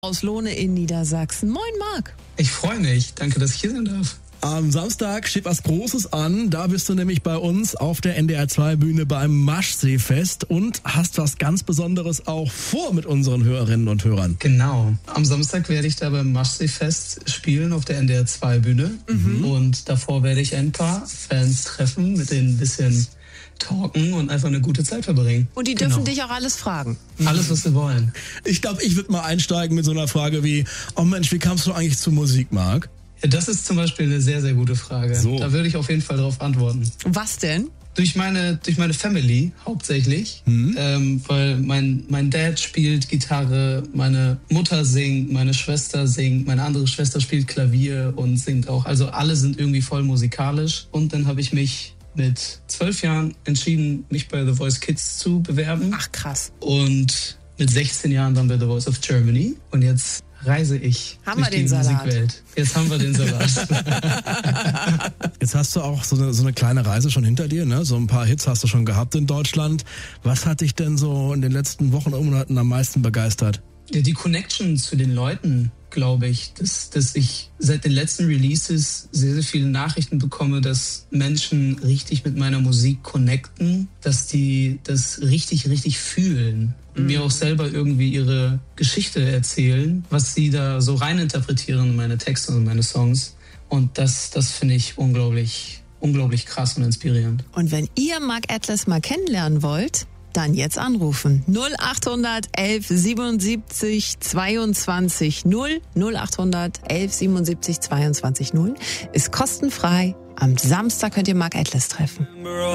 Aus Lohne in Niedersachsen. Moin Marc. Ich freue mich. Danke, dass ich hier sein darf. Am Samstag steht was Großes an. Da bist du nämlich bei uns auf der NDR2-Bühne beim Maschsee-Fest und hast was ganz Besonderes auch vor mit unseren Hörerinnen und Hörern. Genau. Am Samstag werde ich da beim Maschsee-Fest spielen auf der NDR2-Bühne. Und davor werde ich ein paar Fans treffen, mit denen ein bisschen talken und einfach eine gute Zeit verbringen. Und die dürfen dich auch alles fragen. Alles, was sie wollen. Ich glaube, ich würde mal einsteigen mit so einer Frage wie, oh Mensch, wie kamst du eigentlich zur Musik, Marc? Ja, das ist zum Beispiel eine sehr, sehr gute Frage. So. Da würde ich auf jeden Fall darauf antworten. Was denn? Durch meine Family hauptsächlich, weil mein Dad spielt Gitarre, meine Mutter singt, meine Schwester singt, meine andere Schwester spielt Klavier und singt auch. Also alle sind irgendwie voll musikalisch. Und dann habe ich mich mit 12 Jahren entschieden, mich bei The Voice Kids zu bewerben. Ach krass. Und mit 16 Jahren dann bei The Voice of Germany. Und jetzt reise ich durch die Musikwelt. Jetzt haben wir den Salat. Jetzt hast du auch so eine kleine Reise schon hinter dir, ne? So ein paar Hits hast du schon gehabt in Deutschland. Was hat dich denn so in den letzten Wochen und Monaten am meisten begeistert? Ja, die Connection zu den Leuten, glaube ich, dass ich seit den letzten Releases sehr, sehr viele Nachrichten bekomme, dass Menschen richtig mit meiner Musik connecten, dass die das richtig, richtig fühlen und mir auch selber irgendwie ihre Geschichte erzählen, was sie da so reininterpretieren in meine Texte und meine Songs. Und das finde ich unglaublich krass und inspirierend. Und wenn ihr Marc Atlas mal kennenlernen wollt, dann jetzt anrufen. 0800 11 77 22 0. 0800 11 77 22 0 ist kostenfrei. Am Samstag könnt ihr Marc Atlas treffen.